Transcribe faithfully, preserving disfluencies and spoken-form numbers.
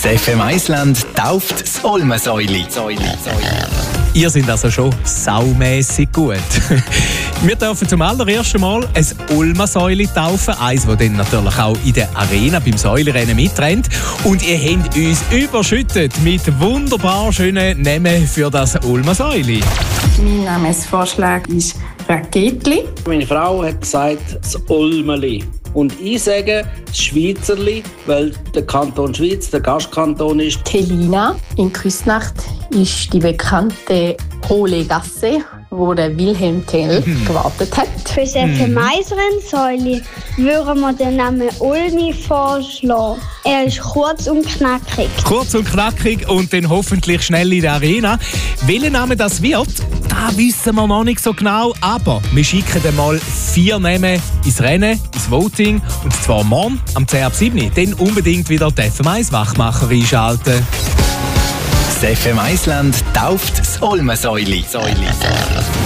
Das F M Island tauft das Olmensäuli. Ihr seid also schon saumässig gut. Wir dürfen zum allerersten Mal ein Olmensäuli taufen. Eins, das dann natürlich auch in der Arena beim Säulenrennen mitrennt. Und ihr habt uns überschüttet mit wunderbar schönen Namen für das Olmensäuli. Mein Namensvorschlag ist Raketli. Meine Frau hat gesagt, das Olmeli. Und ich sage das Schweizerli, weil der Kanton Schweiz der Gastkanton ist. Telina. In Küsnacht ist die bekannte Hohle Gasse, wo der Wilhelm Tell mhm. gewartet hat. Für das F M Island-Säuli würden wir den Namen Olmi vorschlagen. Er ist kurz und knackig. Kurz und knackig und dann hoffentlich schnell in der Arena. Welcher Name das wird, das wissen wir noch nicht so genau. Aber wir schicken dann mal vier Namen ins Rennen, ins Voting. Und zwar morgen am zehn ab sieben. Dann unbedingt wieder die F M eins Wachmacher einschalten. Das F M Island tauft das Olmensäuli.